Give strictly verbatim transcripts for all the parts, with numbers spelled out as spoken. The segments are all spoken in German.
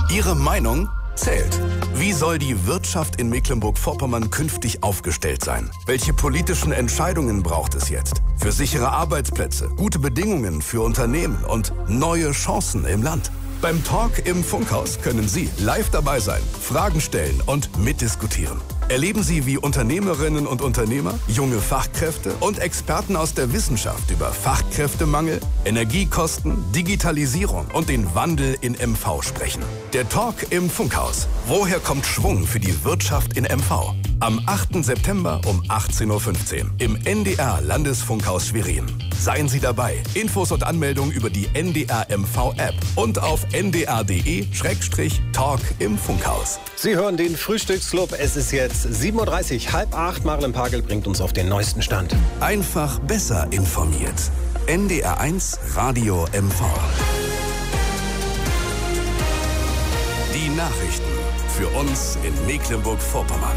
Ihre Meinung zählt. Wie soll die Wirtschaft in Mecklenburg-Vorpommern künftig aufgestellt sein? Welche politischen Entscheidungen braucht es jetzt? Für sichere Arbeitsplätze, gute Bedingungen für Unternehmen und neue Chancen im Land. Beim Talk im Funkhaus können Sie live dabei sein, Fragen stellen und mitdiskutieren. Erleben Sie, wie Unternehmerinnen und Unternehmer, junge Fachkräfte und Experten aus der Wissenschaft über Fachkräftemangel, Energiekosten, Digitalisierung und den Wandel in M V sprechen. Der Talk im Funkhaus. Woher kommt Schwung für die Wirtschaft in M V? Am achten September um achtzehn Uhr fünfzehn im N D R Landesfunkhaus Schwerin. Seien Sie dabei. Infos und Anmeldungen über die N D R M V App und auf n d r punkt d e Schrägstrich Talk im Funkhaus. Sie hören den Frühstücksclub. Es ist jetzt sieben Uhr dreißig, halb acht. Marlen Pagel bringt uns auf den neuesten Stand. Einfach besser informiert. N D R eins Radio M V. Die Nachrichten für uns in Mecklenburg-Vorpommern.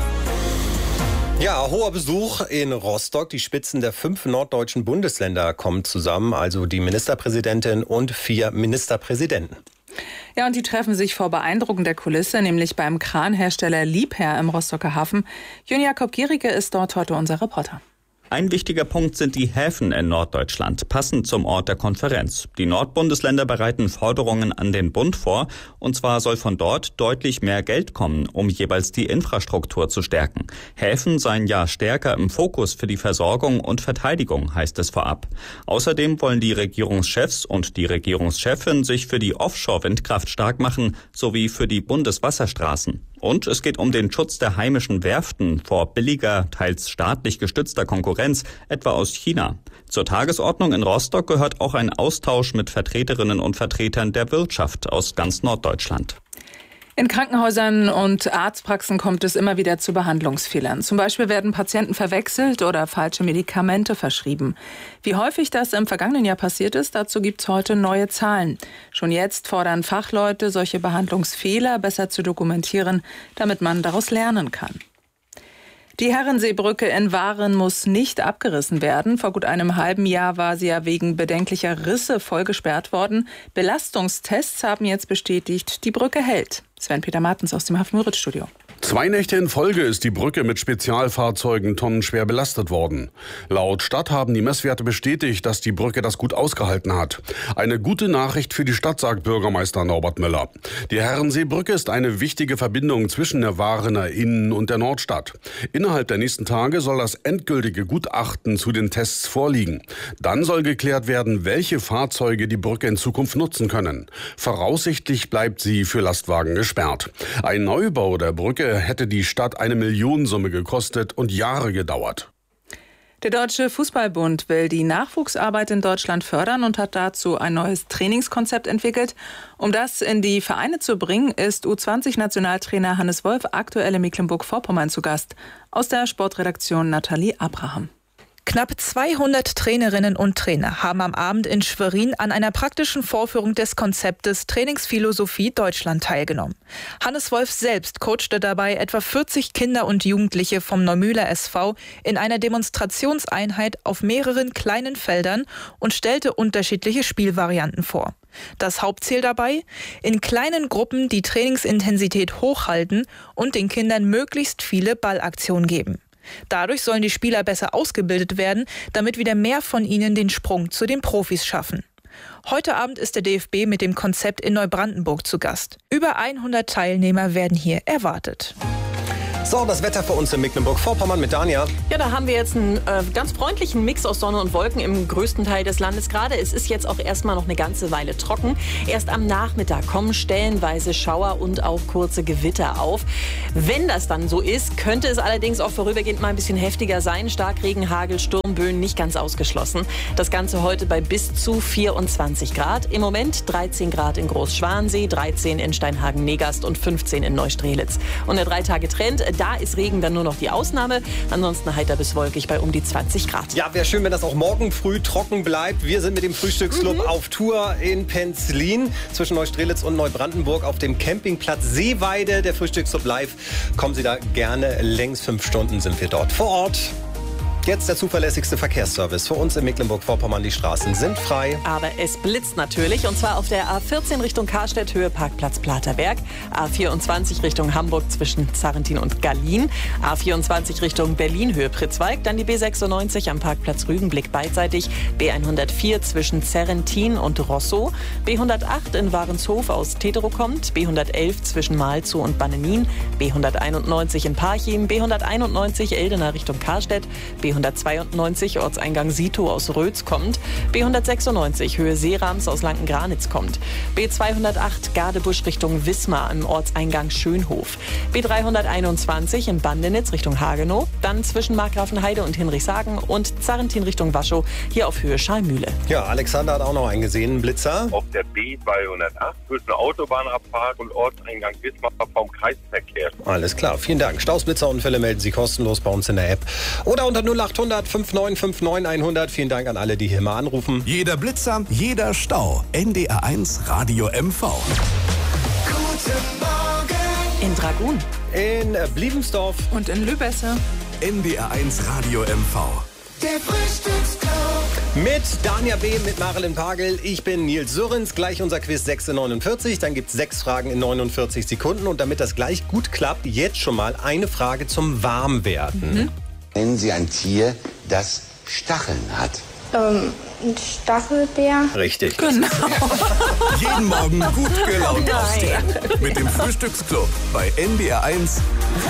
Ja, hoher Besuch in Rostock. Die Spitzen der fünf norddeutschen Bundesländer kommen zusammen, also die Ministerpräsidentin und vier Ministerpräsidenten. Ja, und die treffen sich vor beeindruckender Kulisse, nämlich beim Kranhersteller Liebherr im Rostocker Hafen. Jön Jakob Giericke ist dort heute unser Reporter. Ein wichtiger Punkt sind die Häfen in Norddeutschland, passend zum Ort der Konferenz. Die Nordbundesländer bereiten Forderungen an den Bund vor, und zwar soll von dort deutlich mehr Geld kommen, um jeweils die Infrastruktur zu stärken. Häfen seien ja stärker im Fokus für die Versorgung und Verteidigung, heißt es vorab. Außerdem wollen die Regierungschefs und die Regierungschefin sich für die Offshore-Windkraft stark machen, sowie für die Bundeswasserstraßen. Und es geht um den Schutz der heimischen Werften vor billiger, teils staatlich gestützter Konkurrenz, etwa aus China. Zur Tagesordnung in Rostock gehört auch ein Austausch mit Vertreterinnen und Vertretern der Wirtschaft aus ganz Norddeutschland. In Krankenhäusern und Arztpraxen kommt es immer wieder zu Behandlungsfehlern. Zum Beispiel werden Patienten verwechselt oder falsche Medikamente verschrieben. Wie häufig das im vergangenen Jahr passiert ist, dazu gibt es heute neue Zahlen. Schon jetzt fordern Fachleute, solche Behandlungsfehler besser zu dokumentieren, damit man daraus lernen kann. Die Herrenseebrücke in Waren muss nicht abgerissen werden. Vor gut einem halben Jahr war sie ja wegen bedenklicher Risse voll gesperrt worden. Belastungstests haben jetzt bestätigt, die Brücke hält. Sven-Peter Martens aus dem Hafen-Müritz-Studio. Zwei Nächte in Folge ist die Brücke mit Spezialfahrzeugen tonnenschwer belastet worden. Laut Stadt haben die Messwerte bestätigt, dass die Brücke das gut ausgehalten hat. Eine gute Nachricht für die Stadt, sagt Bürgermeister Norbert Müller. Die Herrenseebrücke ist eine wichtige Verbindung zwischen der Warener Innen- und der Nordstadt. Innerhalb der nächsten Tage soll das endgültige Gutachten zu den Tests vorliegen. Dann soll geklärt werden, welche Fahrzeuge die Brücke in Zukunft nutzen können. Voraussichtlich bleibt sie für Lastwagen gesperrt. Ein Neubau der Brücke hätte die Stadt eine Millionensumme gekostet und Jahre gedauert. Der Deutsche Fußballbund will die Nachwuchsarbeit in Deutschland fördern und hat dazu ein neues Trainingskonzept entwickelt. Um das in die Vereine zu bringen, ist U zwanzig Nationaltrainer Hannes Wolf aktuell in Mecklenburg-Vorpommern zu Gast. Aus der Sportredaktion Nathalie Abraham. Knapp zweihundert Trainerinnen und Trainer haben am Abend in Schwerin an einer praktischen Vorführung des Konzeptes Trainingsphilosophie Deutschland teilgenommen. Hannes Wolf selbst coachte dabei etwa vierzig Kinder und Jugendliche vom Neumühler S V in einer Demonstrationseinheit auf mehreren kleinen Feldern und stellte unterschiedliche Spielvarianten vor. Das Hauptziel dabei? In kleinen Gruppen die Trainingsintensität hochhalten und den Kindern möglichst viele Ballaktionen geben. Dadurch sollen die Spieler besser ausgebildet werden, damit wieder mehr von ihnen den Sprung zu den Profis schaffen. Heute Abend ist der D F B mit dem Konzept in Neubrandenburg zu Gast. Über hundert Teilnehmer werden hier erwartet. So, das Wetter für uns in Mecklenburg-Vorpommern mit Dania. Ja, da haben wir jetzt einen äh, ganz freundlichen Mix aus Sonne und Wolken im größten Teil des Landes gerade. Es ist jetzt auch erstmal noch eine ganze Weile trocken. Erst am Nachmittag kommen stellenweise Schauer und auch kurze Gewitter auf. Wenn das dann so ist, könnte es allerdings auch vorübergehend mal ein bisschen heftiger sein. Starkregen, Hagel, Sturmböen nicht ganz ausgeschlossen. Das Ganze heute bei bis zu vierundzwanzig Grad. Im Moment dreizehn Grad in Großschwansee, dreizehn in Steinhagen-Negast und fünfzehn in Neustrelitz. Und der Drei-Tage-Trend, da ist Regen dann nur noch die Ausnahme. Ansonsten heiter bis wolkig bei um die zwanzig Grad. Ja, wäre schön, wenn das auch morgen früh trocken bleibt. Wir sind mit dem Frühstücksclub mhm. auf Tour in Penzlin zwischen Neustrelitz und Neubrandenburg auf dem Campingplatz Seeweide. Der Frühstücksclub live. Kommen Sie da gerne längs. Fünf Stunden sind wir dort vor Ort. Jetzt der zuverlässigste Verkehrsservice für uns in Mecklenburg-Vorpommern. Die Straßen sind frei. Aber es blitzt natürlich, und zwar auf der A vierzehn Richtung Karstedt, Höhe Parkplatz Platerberg, A vierundzwanzig Richtung Hamburg zwischen Zarrentin und Gallien, A vierundzwanzig Richtung Berlin, Höhe Pritzwalk, dann die B sechsundneunzig am Parkplatz Rügenblick beidseitig, B hundertvier zwischen Zerrentin und Rosso, B hundertacht in Warenshof aus Tetero kommt, B hundertelf zwischen Malzow und Bannenin, B hunderteinundneunzig in Parchim, B hunderteinundneunzig Eldena Richtung Karstedt, B hundertzweiundneunzig Ortseingang Sito aus Rötz kommt, B hundertsechsundneunzig Höhe Seerams aus Lanken-Granitz kommt, B zweihundertacht Gadebusch Richtung Wismar im Ortseingang Schönhof, B dreihunderteinundzwanzig in Bandenitz Richtung Hagenow, dann zwischen Markgrafenheide und Hinrichshagen und Zarrentin Richtung Waschow, hier auf Höhe Schallmühle. Ja, Alexander hat auch noch einen gesehen, Blitzer. Auf der B zweihundertacht zwischen Autobahnabfahrt und Ortseingang Wismar vom Kreisverkehr. Alles klar, vielen Dank. Staus, Blitzerunfälle melden Sie kostenlos bei uns in der App oder unter null acht hundert fünfundneunzig neunundfünfzig hundert. Vielen Dank an alle, die hier mal anrufen. Jeder Blitzer, jeder Stau. N D R eins Radio M V. Guten Morgen. In Dragun. In Bliebensdorf. Und in Lübesse. N D R eins Radio M V. Der Frühstücksclub. Mit Dania B., mit Marilyn Pagel. Ich bin Nils Sürrens. Gleich unser Quiz sechs in neunundvierzig. Dann gibt es sechs Fragen in neunundvierzig Sekunden. Und damit das gleich gut klappt, jetzt schon mal eine Frage zum Warmwerden. Mhm. Nennen Sie ein Tier, das Stacheln hat. Ähm, ein Stachelbär. Richtig. Genau. Jeden Morgen gut gelaunt aufstehen. Mit dem Frühstücksclub bei N D R eins